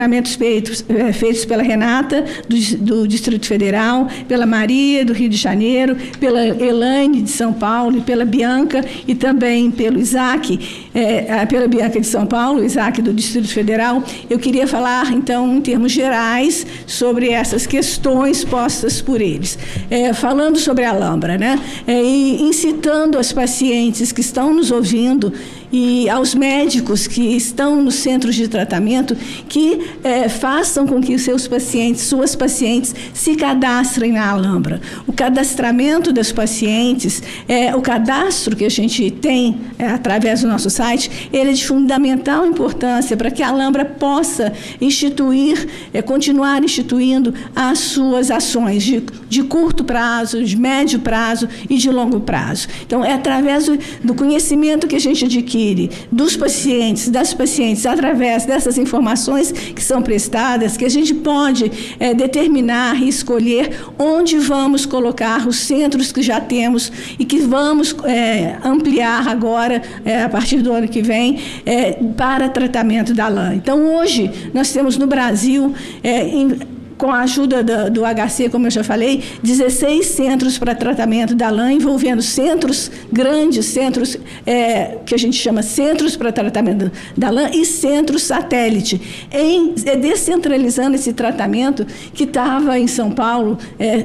feitos pela Renata, do Distrito Federal, pela Maria, do Rio de Janeiro, pela Elaine, de São Paulo, e pela Bianca, e também pelo Isaac, pela Bianca de São Paulo, Isaac do Distrito Federal. Eu queria falar, então, em termos gerais, sobre essas questões postas por eles. Falando sobre a Alhambra, né? E incitando as pacientes que estão nos ouvindo e aos médicos que estão nos centros de tratamento que façam com que os seus pacientes, suas pacientes, se cadastrem na Alhambra. O cadastramento das pacientes, o cadastro que a gente tem através do nosso site, ele é de fundamental importância para que a Alhambra possa instituir, continuar instituindo as suas ações de curto prazo, de médio prazo e de longo prazo. Então, é através do conhecimento que a gente adquire dos pacientes, das pacientes, através dessas informações que são prestadas, que a gente pode determinar e escolher onde vamos colocar os centros que já temos e que vamos ampliar agora, a partir do ano que vem, para tratamento da LAM. Então, hoje, nós temos no Brasil, com a ajuda do HC, como eu já falei, 16 centros para tratamento da LAM, envolvendo centros grandes, centros que a gente chama centros para tratamento da LAM e centros satélite, descentralizando esse tratamento que estava em São Paulo,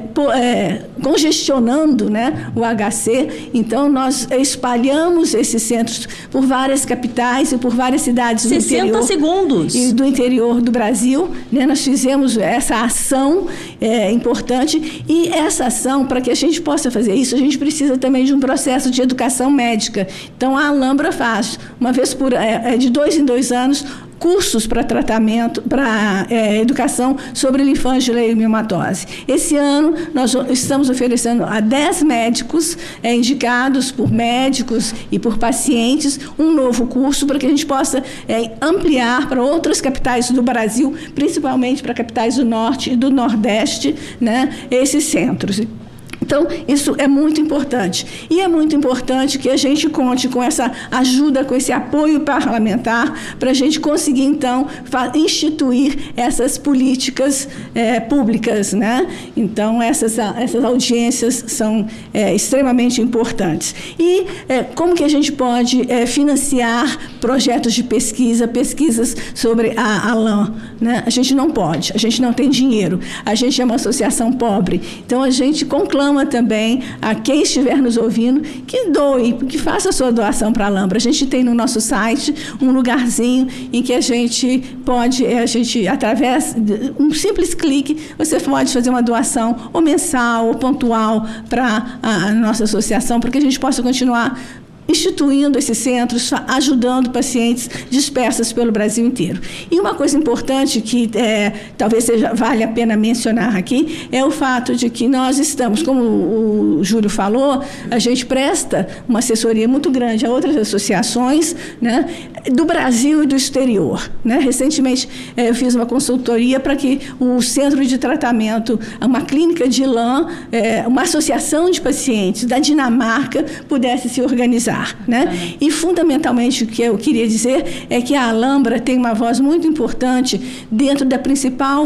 congestionando, né, o HC. Então, nós espalhamos esses centros por várias capitais e por várias cidades do interior. 60 segundos. E do interior do Brasil, né, nós fizemos essa ação importante, e essa ação, para que a gente possa fazer isso, a gente precisa também de um processo de educação médica. Então, a Alhambra faz, uma vez de 2 em 2 anos, cursos para tratamento, para educação sobre linfangiomatosi. Esse ano, nós estamos oferecendo a 10 médicos indicados por médicos e por pacientes um novo curso para que a gente possa ampliar para outras capitais do Brasil, principalmente para capitais do Norte e do Nordeste, né, esses centros. Então, isso é muito importante. E é muito importante que a gente conte com essa ajuda, com esse apoio parlamentar, para a gente conseguir, então, instituir essas políticas públicas, né? Então, essas audiências são extremamente importantes. E como que a gente pode financiar projetos de pesquisas sobre a LAM, né? A gente não pode, a gente não tem dinheiro, a gente é uma associação pobre. Então, a gente conclama também a quem estiver nos ouvindo que doe, que faça a sua doação para a Alhambra. A gente tem no nosso site um lugarzinho em que a gente pode, através de um simples clique, você pode fazer uma doação ou mensal ou pontual para a nossa associação, para que a gente possa continuar instituindo esses centros, ajudando pacientes dispersas pelo Brasil inteiro. E uma coisa importante que talvez vale a pena mencionar aqui é o fato de que nós estamos, como o Júlio falou, a gente presta uma assessoria muito grande a outras associações, né, do Brasil e do exterior, né? Recentemente eu fiz uma consultoria para que o centro de tratamento, uma clínica de LAM, uma associação de pacientes da Dinamarca pudesse se organizar. Né? E, fundamentalmente, o que eu queria dizer é que a Alhambra tem uma voz muito importante dentro da principal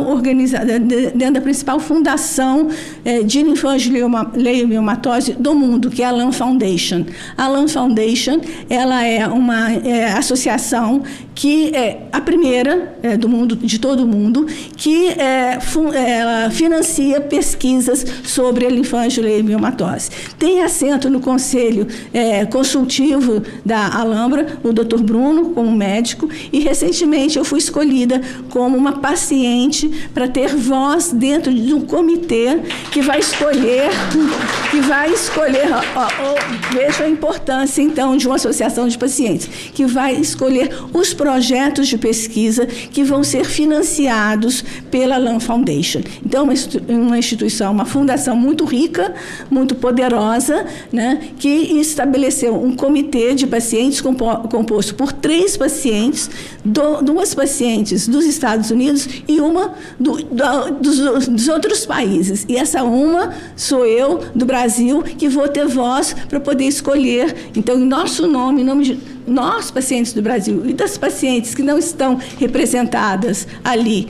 fundação de linfangiomatosi do mundo, que é a LAM Foundation. A LAM Foundation, ela é uma associação que é a primeira do mundo, de todo o mundo, que ela financia pesquisas sobre a linfangiomatosi. Tem assento no Conselho Consultivo da Alhambra, o Dr. Bruno, como médico, e recentemente eu fui escolhida como uma paciente para ter voz dentro de um comitê que vai escolher, veja a importância, então, de uma associação de pacientes, que vai escolher os projetos de pesquisa que vão ser financiados pela LAM Foundation. Então, uma instituição, uma fundação muito rica, muito poderosa, né, que estabeleceu um comitê de pacientes composto por 3 pacientes, 2 pacientes dos Estados Unidos e uma dos outros países. E essa uma sou eu, do Brasil, que vou ter voz para poder escolher. Então, em nosso nome, em nome nós, pacientes do Brasil, e das pacientes que não estão representadas ali